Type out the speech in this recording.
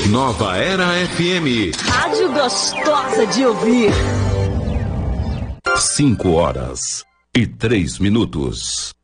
Nova Era FM. Rádio gostosa de ouvir. 5 horas e 3 minutos.